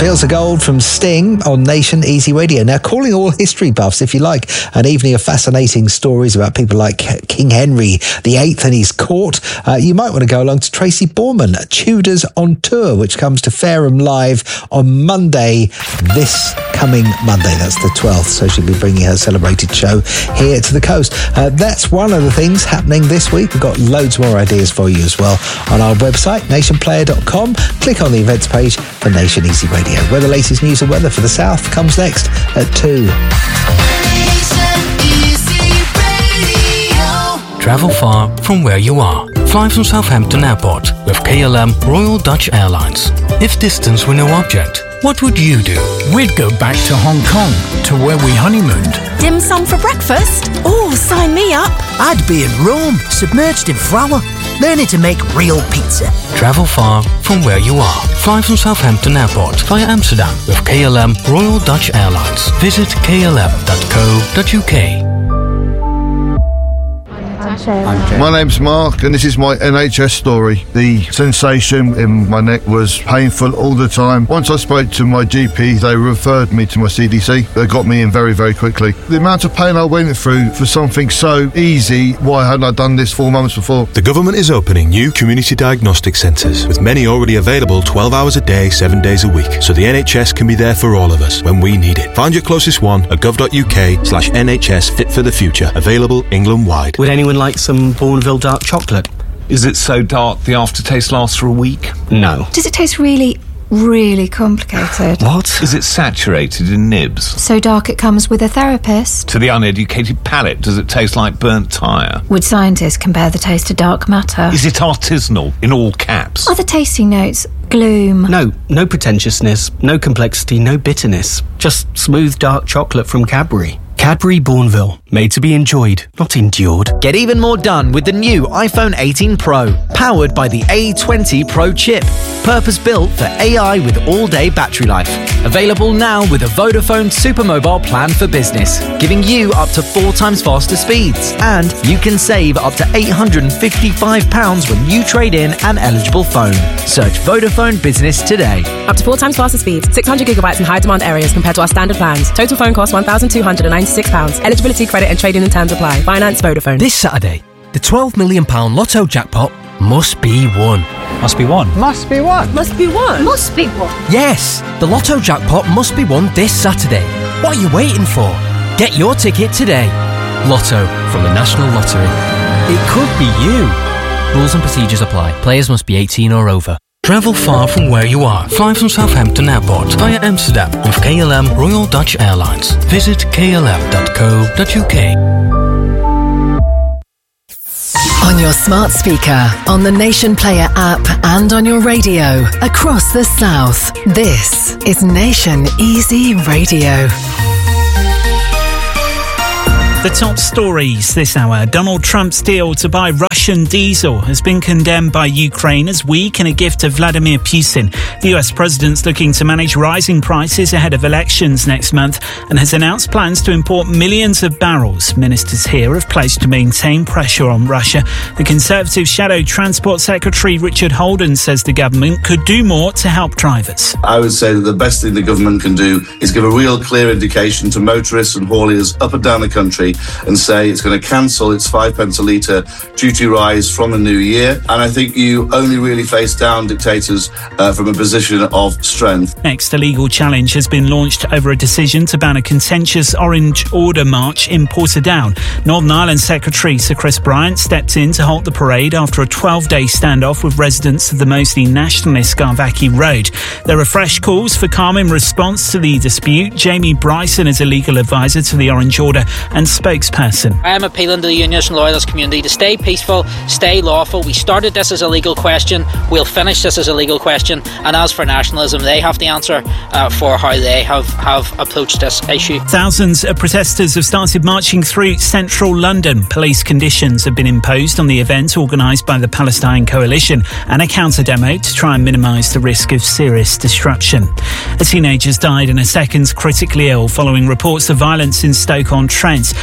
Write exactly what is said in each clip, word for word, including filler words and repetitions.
Fields of Gold from Sting on Nation Easy Radio. Now, calling all history buffs, if you like an evening of fascinating stories about people like King Henry the Eighth and his court, uh, you might want to go along to Tracy Borman, Tudors on Tour, which comes to Fareham Live on Monday, this coming Monday. That's the twelfth, so she'll be bringing her celebrated show here to the coast. Uh, that's one of the things happening this week. We've got loads more ideas for you as well on our website, nation player dot com. Click on the events page for Nation Easy Radio, where the latest news and weather for the south comes next at two. Travel far from where you are. Fly from Southampton Airport with K L M Royal Dutch Airlines. If distance were no object, what would you do? We'd go back to Hong Kong, to where we honeymooned. Dim sum for breakfast? Oh, sign me up. I'd be in Rome, submerged in flour, learning to make real pizza. Travel far from where you are. Fly from Southampton Airport via Amsterdam with K L M Royal Dutch Airlines. Visit k l m dot co dot u k. My name's Mark and this is my N H S story. The sensation in my neck was painful all the time. Once I spoke to my G P, they referred me to my C D C. They got me in very, very quickly. The amount of pain I went through for something so easy, why hadn't I done this four months before? The government is opening new community diagnostic centres, with many already available twelve hours a day, seven days a week, so the N H S can be there for all of us when we need it. Find your closest one at gov dot u k slash N H S Fit for the Future. Available England-wide. Would anyone like some Bourneville dark chocolate? Is it so dark the aftertaste lasts for a week? No. Does it taste really, really complicated? What? Is it saturated in nibs? So dark it comes with a therapist? To the uneducated palate, does it taste like burnt tyre? Would scientists compare the taste to dark matter? Is it artisanal, in all caps? Are the tasting notes gloom? No, no pretentiousness, no complexity, no bitterness. Just smooth dark chocolate from Cadbury. Cadbury Bourneville, made to be enjoyed, not endured. Get even more done with the new iPhone eighteen Pro, powered by the A twenty Pro chip, purpose-built for A I with all-day battery life. Available now with a Vodafone Supermobile plan for business, giving you up to four times faster speeds. And you can save up to eight hundred fifty-five pounds when you trade in an eligible phone. Search Vodafone Business today. Up to four times faster speeds, six hundred gigabytes in high-demand areas compared to our standard plans. Total phone cost one thousand two hundred ninety-six pounds. Eligibility, credit and trading and terms apply. Finance Vodafone. This Saturday, the twelve million pounds Lotto jackpot must be won. Must be won. Must be won. Must be won. Must be won. Yes, the Lotto jackpot must be won this Saturday. What are you waiting for? Get your ticket today. Lotto from the National Lottery. It could be you. Rules and procedures apply. Players must be eighteen or over. Travel far from where you are. Fly from Southampton Airport via Amsterdam with K L M Royal Dutch Airlines. Visit k l m dot co dot u k. On your smart speaker, on the Nation Player app and on your radio across the south. This is Nation Easy Radio. The top stories this hour. Donald Trump's deal to buy Russian diesel has been condemned by Ukraine as weak and a gift to Vladimir Putin. The U S president's looking to manage rising prices ahead of elections next month and has announced plans to import millions of barrels. Ministers here have pledged to maintain pressure on Russia. The Conservative Shadow Transport Secretary Richard Holden says the government could do more to help drivers. I would say that the best thing the government can do is give a real clear indication to motorists and hauliers up and down the country and say it's going to cancel its five pence a litre duty rise from the new year. And I think you only really face down dictators uh, from a position of strength. Next, a legal challenge has been launched over a decision to ban a contentious Orange Order march in Portadown. Northern Ireland Secretary Sir Chris Bryant stepped in to halt the parade after a twelve-day standoff with residents of the mostly nationalist Garvaki Road. There are fresh calls for calm in response to the dispute. Jamie Bryson is a legal advisor to the Orange Order and spokesperson. I am appealing to the Unionist and Loyalist community to stay peaceful, stay lawful. We started this as a legal question, we'll finish this as a legal question, and as for nationalism, they have the answer uh, for how they have, have approached this issue. Thousands of protesters have started marching through central London. Police conditions have been imposed on the event organised by the Palestine Coalition and a counter-demo to try and minimise the risk of serious disruption. A teenager has died and a second's critically ill following reports of violence in Stoke-on-Trent.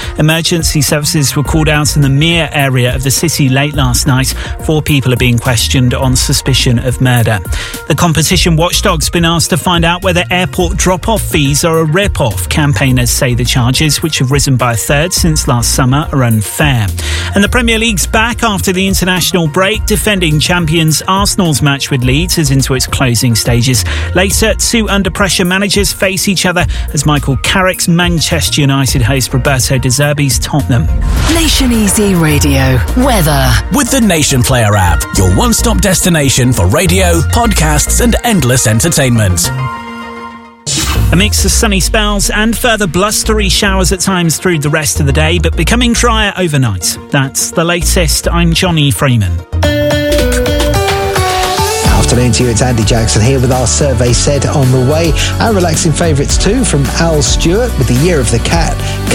Emergency services were called out in the Mere area of the city late last night. Four people are being questioned on suspicion of murder. The competition watchdog's been asked to find out whether airport drop-off fees are a rip-off. Campaigners say the charges, which have risen by a third since last summer, are unfair. And the Premier League's back after the international break. Defending champions Arsenal's match with Leeds is into its closing stages. Later, two under-pressure managers face each other as Michael Carrick's Manchester United host Roberto De Zerbi's Tottenham. Nation Easy Radio. Weather. With the Nation Player app, your one-stop destination for radio, podcasts and endless entertainment. A mix of sunny spells and further blustery showers at times through the rest of the day, but becoming drier overnight. That's the latest. I'm Johnny Freeman. Afternoon to you, it's Andy Jackson here with our Survey Said on the way. Our relaxing favourites too, from Al Stewart with The Year of the Cat,